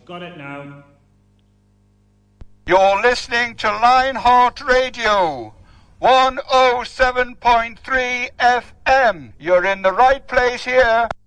Got it now. You're listening to Lionheart Radio, 107.3 FM. You're in the right place here.